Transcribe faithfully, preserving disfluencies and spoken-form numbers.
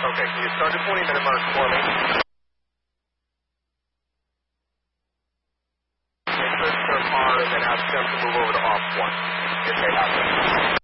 Okay, can you start at twenty minute mark for me? Interest or par, and then ask them to move over to off one if they have them.